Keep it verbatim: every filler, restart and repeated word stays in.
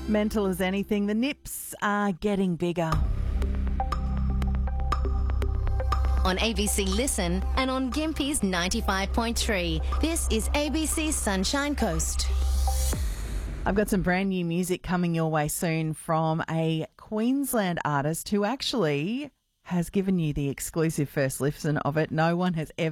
Mental as anything, the nips are getting bigger. On A B C Listen and on Gympie's ninety-five point three. This is A B C Sunshine Coast. I've got some brand new music coming your way soon from a Queensland artist who actually has given you the exclusive first listen of it. No one has ever